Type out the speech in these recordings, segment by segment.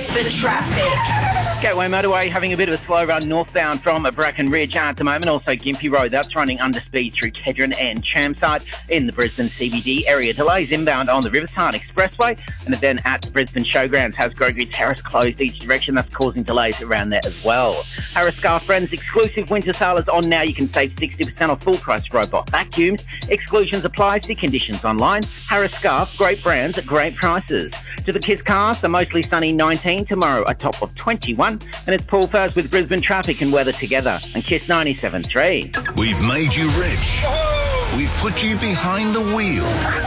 Brisbane traffic. Gateway Motorway having a bit of a slow run northbound from Bracken Ridge at the moment. Also Gympie Road, that's running under speed through Kedron and Chermside in the Brisbane CBD area. Delays inbound on the Riverside Expressway, and then at Brisbane Showgrounds has Gregory Terrace closed each direction. That's causing delays around there as well. Harris Scarf Friends exclusive winter sale is on now. You can save 60% off full price robot vacuums. Exclusions apply. See conditions online. Harris Scarf, great brands at great prices. To the Kiss cast, a mostly sunny 19 tomorrow, a top of 21. And it's Paul first with Brisbane traffic and weather together. And Kiss 97.3. We've made you rich. We've put you behind the wheel.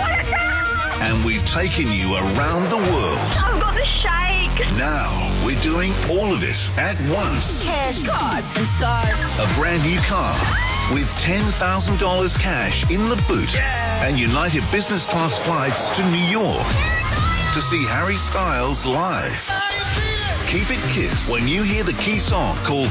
And we've taken you around the world. I've got the shake. Now we're doing all of it at once. Cash, cars and stars. A brand new car with $10,000 cash in the boot. And United Business Class flights to New York to see Harry Styles live. Keep it Kiss. When you hear the key song, call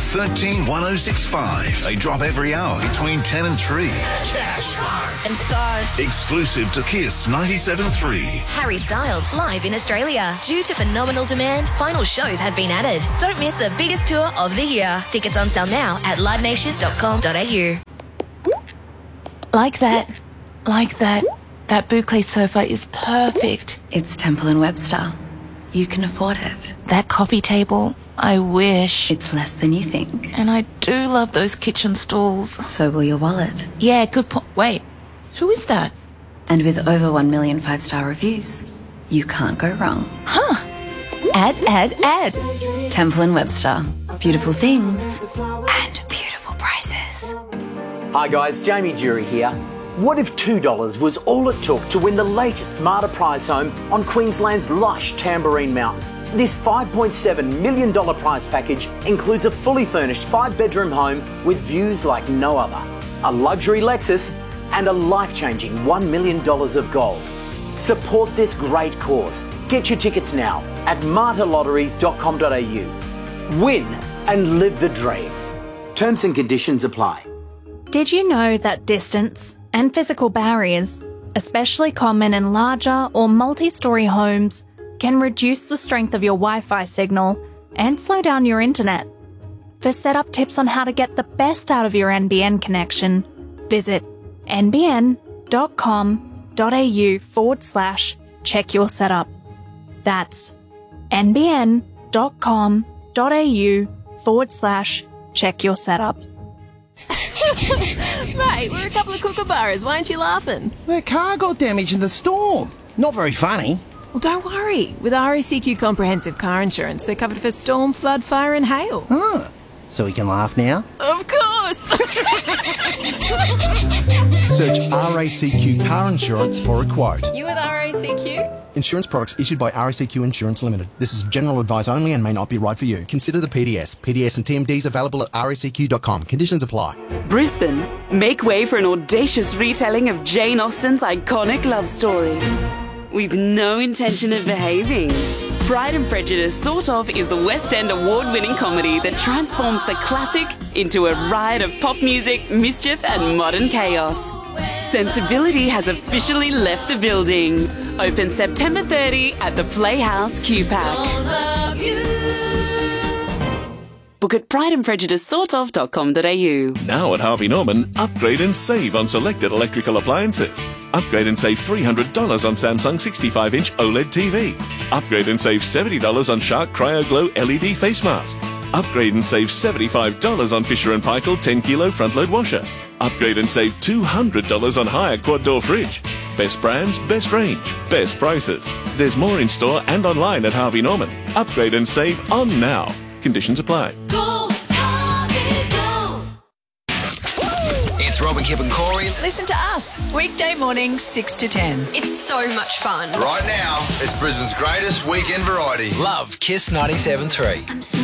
131065. They drop every hour between 10 and 3. Cash, cars and stars. Exclusive to Kiss 97.3. Harry Styles live in Australia. Due to phenomenal demand, final shows have been added. Don't miss the biggest tour of the year. Tickets on sale now at livenation.com.au. Like that. Like that. That boucle sofa is perfect. It's Temple & Webster. You can afford it. That coffee table, I wish. It's less than you think. And I do love those kitchen stools. So will your wallet. Yeah, good point. Wait, who is that? And with over 1 million 5-star reviews, you can't go wrong. Huh. Add. Temple & Webster. Beautiful things and beautiful prices. Hi guys, Jamie Jury here. What if $2 was all it took to win the latest Marta prize home on Queensland's lush Tamborine Mountain? This $5.7 million prize package includes a fully furnished 5-bedroom home with views like no other, a luxury Lexus and a life-changing $1 million of gold. Support this great cause. Get your tickets now at martalotteries.com.au. Win and live the dream. Terms and conditions apply. Did you know that distance and physical barriers, especially common in larger or multi-storey homes, can reduce the strength of your Wi-Fi signal and slow down your internet? For setup tips on how to get the best out of your NBN connection, visit nbn.com.au/check your setup. That's nbn.com.au/check your setup. Mate, we're a couple of kookaburras. Why aren't you laughing? Their car got damaged in the storm. Not very funny. Well, don't worry. With RACQ Comprehensive Car Insurance, they're covered for storm, flood, fire and hail. Ah, so we can laugh now? Of course! Search RACQ Car Insurance for a quote. You with RACQ? Insurance products issued by RACQ Insurance Limited. This is general advice only and may not be right for you. Consider the PDS. PDS and TMDs available at racq.com. Conditions apply. Brisbane, make way for an audacious retelling of Jane Austen's iconic love story. With no intention of behaving. Pride and Prejudice Sort Of is the West End award-winning comedy that transforms the classic into a riot of pop music, mischief and modern chaos. Sensibility has officially left the building. Open September 30 at the Playhouse QPAC. Book at prideandprejudicesortof.com.au. Now at Harvey Norman, upgrade and save on selected electrical appliances. Upgrade and save $300 on Samsung 65-inch OLED TV. Upgrade and save $70 on Shark CryoGlow LED face mask. Upgrade and save $75 on Fisher & Paykel 10-kilo front-load washer. Upgrade and save $200 on Haier quad-door fridge. Best brands, best range, best prices. There's more in store and online at Harvey Norman. Upgrade and save on now. Conditions apply. Go, Harvey, go. It's Robin, Kip and Corey. Listen to us, weekday mornings 6 to 10. It's so much fun. Right now, it's Brisbane's greatest weekend variety. Love Kiss 97.3.